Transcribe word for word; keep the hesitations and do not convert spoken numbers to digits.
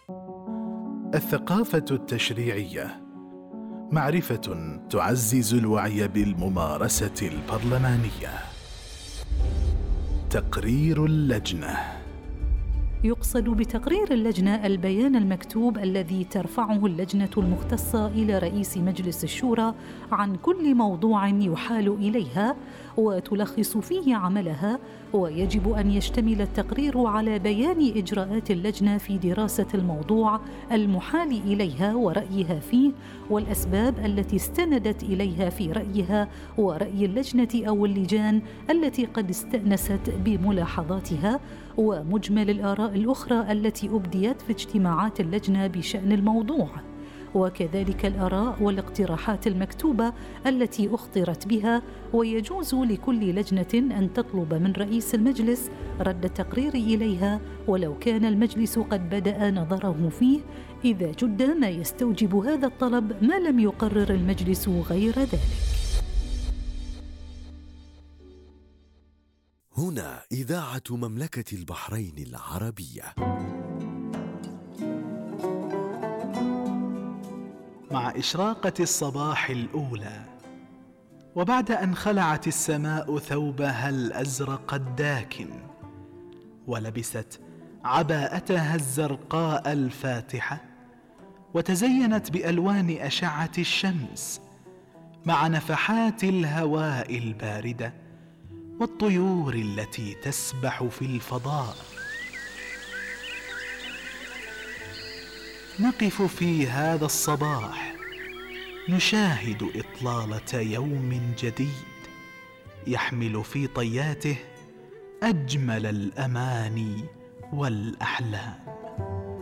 الثقافة التشريعية معرفة تعزز الوعي بالممارسة البرلمانية. تقرير اللجنة. يقصد بتقرير اللجنة البيان المكتوب الذي ترفعه اللجنة المختصة إلى رئيس مجلس الشورى عن كل موضوع يحال إليها وتلخص فيه عملها، ويجب أن يشتمل التقرير على بيان إجراءات اللجنة في دراسة الموضوع المحال إليها ورأيها فيه، والأسباب التي استندت إليها في رأيها ورأي اللجنة أو اللجان التي قد استأنست بملاحظاتها، ومجمل الآراء الأخرى التي أبديت في اجتماعات اللجنة بشأن الموضوع، وكذلك الآراء والاقتراحات المكتوبة التي أخطرت بها. ويجوز لكل لجنة أن تطلب من رئيس المجلس رد التقرير إليها ولو كان المجلس قد بدأ نظره فيه، إذا جد ما يستوجب هذا الطلب ما لم يقرر المجلس غير ذلك. هنا إذاعة مملكة البحرين العربية. مع إشراقة الصباح الأولى، وبعد أن خلعت السماء ثوبها الأزرق الداكن ولبست عباءتها الزرقاء الفاتحة وتزينت بألوان أشعة الشمس مع نفحات الهواء الباردة والطيور التي تسبح في الفضاء، نقف في هذا الصباح نشاهد إطلالة يوم جديد يحمل في طياته أجمل الأماني والأحلام.